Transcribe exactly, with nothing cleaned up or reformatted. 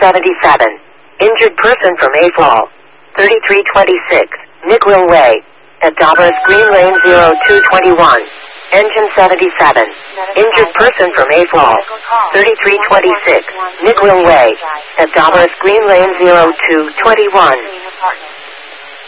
seventy-seven. Injured person from A F A L. thirty-three twenty-six. Nickwell Way. At Davos Green Lane zero two two one. Engine seventy-seven. Injured person from A F A L. thirty-three twenty-six. Nickwell Way. At Davos Green Lane zero two two one.